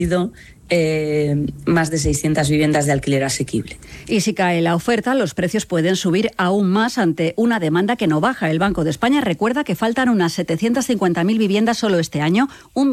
más de 600 viviendas de alquiler asequible. Y si cae la oferta, los precios pueden subir aún más ante una demanda que no baja. El Banco de España recuerda que faltan unas 750.000 viviendas solo este año,